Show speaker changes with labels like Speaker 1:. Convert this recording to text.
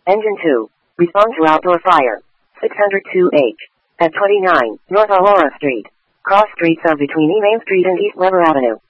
Speaker 1: Engine 2. Respond to outdoor fire. 602H. At 29 North Aurora Street. Cross streets are between E Main Street and East Weber Avenue.